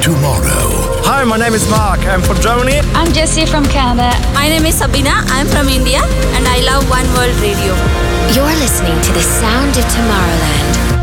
tomorrow. Hi, my name is Mark. I'm from Germany. I'm Jessie from Canada. My name is Sabina. I'm from India and I love One World Radio. You're listening to the sound of Tomorrowland.